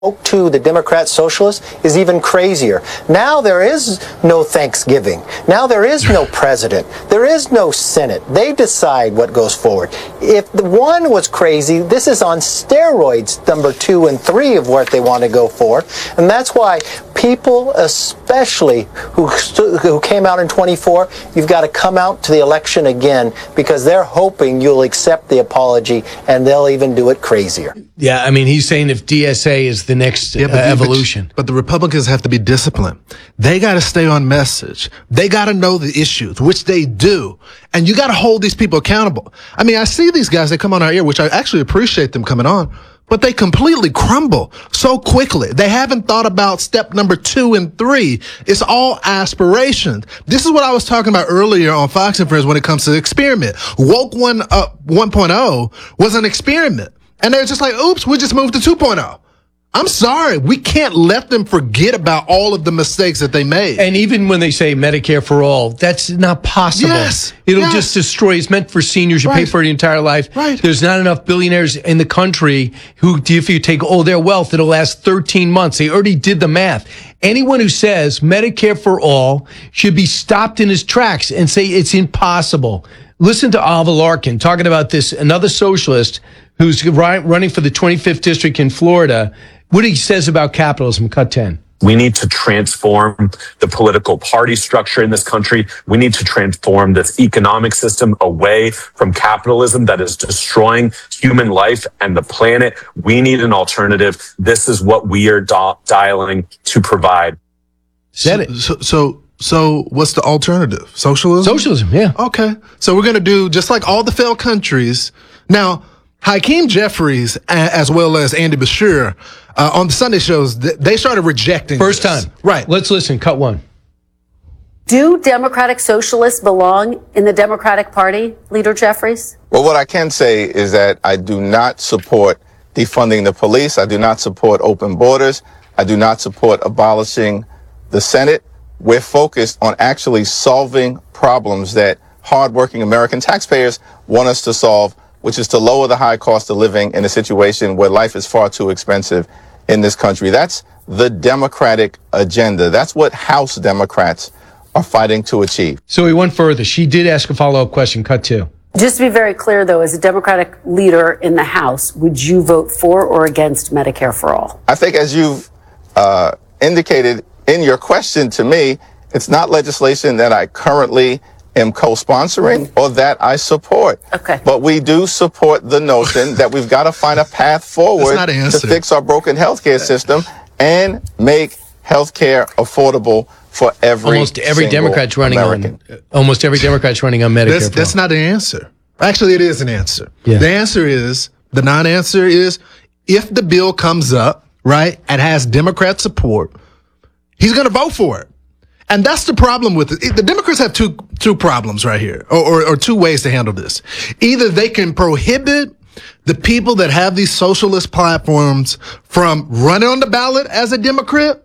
to the Democrat socialists is even crazier. Now there is no Thanksgiving. Now there is no president. There is no Senate. They decide what goes forward. If the one was crazy, this is on steroids, number 2 and 3 of what they want to go for. And that's why people, especially who came out in 24, you've got to come out to the election again because they're hoping you'll accept the apology and they'll even do it crazier. Yeah, I mean, he's saying if DSA is the next evolution. But the Republicans have to be disciplined. They got to stay on message. They got to know the issues, which they do. And you got to hold these people accountable. I mean, I see these guys, they come on our air, which I actually appreciate them coming on, but they completely crumble so quickly. They haven't thought about step number 2 and 3. It's all aspirations. This is what I was talking about earlier on Fox and Friends when it comes to experiment. Woke 1.0 was an experiment. And they're just like, oops, we just moved to 2.0. I'm sorry. We can't let them forget about all of the mistakes that they made. And even when they say Medicare for all, that's not possible. Yes. It'll just destroy. It's meant for seniors. You pay for it the entire life. Right. There's not enough billionaires in the country who, if you take all their wealth, it'll last 13 months. They already did the math. Anyone who says Medicare for all should be stopped in his tracks and say it's impossible. Listen to Alva Larkin talking about this, another socialist who's running for the 25th district in Florida. What he says about capitalism, cut 10. We need to transform the political party structure in this country. We need to transform this economic system away from capitalism that is destroying human life and the planet. We need an alternative. This is what we are dialing to provide. Said it. So what's the alternative? Socialism? Socialism, yeah. Okay. So we're going to do just like all the failed countries. Now, Hakeem Jeffries, as well as Andy Beshear, on the Sunday shows, they started rejecting First this. time. Right. Let's listen. Cut 1. Do Democratic socialists belong in the Democratic Party, Leader Jeffries? Well, what I can say is that I do not support defunding the police. I do not support open borders. I do not support abolishing the Senate. We're focused on actually solving problems that hardworking American taxpayers want us to solve, which is to lower the high cost of living in a situation where life is far too expensive in this country. That's the Democratic agenda. That's what House Democrats are fighting to achieve. So he went further. She did ask a follow-up question. Cut 2. Just to be very clear, though, as a Democratic leader in the House, would you vote for or against Medicare for all? I think as you've indicated in your question to me, it's not legislation that I currently am co-sponsoring or that I support. Okay. But we do support the notion that we've got to find a path forward to fix our broken healthcare system and make healthcare affordable for almost every Democrat's running American. Almost every Democrat's running on Medicare. That's not an answer. Actually, it is an answer. Yeah. The non-answer is, if the bill comes up, right, and has Democrat support, he's going to vote for it. And that's the problem with it. The Democrats have two problems right here, or two ways to handle this. Either they can prohibit the people that have these socialist platforms from running on the ballot as a Democrat,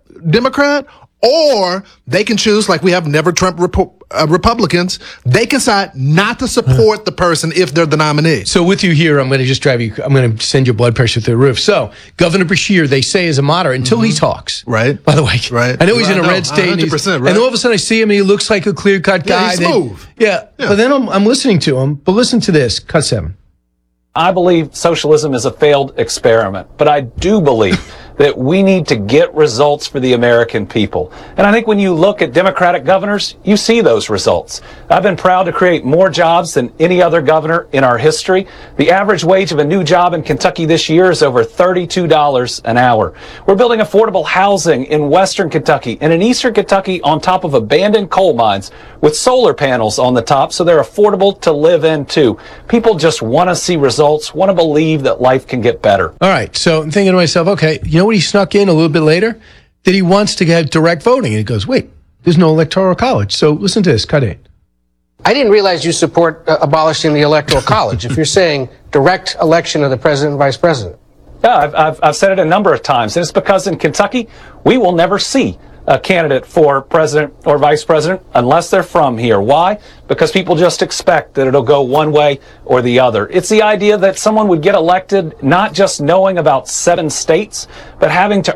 or they can choose, like we have Never Trump Republicans, they can decide not to support the person if they're the nominee. So with you here, I'm going to send your blood pressure through the roof. So Governor Beshear, they say, is a moderate until he talks. Right. By the way. Right. I know he's in a red state. 100%, right. And all of a sudden I see him and he looks like a clear-cut guy. He's smooth. Yeah. But then I'm listening to him. But listen to this. Cut 7. I believe socialism is a failed experiment, but I do believe that we need to get results for the American people. And I think when you look at Democratic governors, you see those results. I've been proud to create more jobs than any other governor in our history. The average wage of a new job in Kentucky this year is over $32 an hour. We're building affordable housing in Western Kentucky and in Eastern Kentucky on top of abandoned coal mines with solar panels on the top so they're affordable to live in too. People just want to see results, want to believe that life can get better. All right. So I'm thinking to myself, okay, you know what he snuck in a little bit later? That he wants to have direct voting. And he goes, wait, there's no electoral college. So listen to this. Cut 8. I didn't realize you support abolishing the electoral college if you're saying direct election of the president and vice president. Yeah, I've said it a number of times, and it's because in Kentucky, we will never see a candidate for president or vice president unless they're from here. Why? Because people just expect that it'll go one way or the other. It's the idea that someone would get elected not just knowing about 7 states, but having to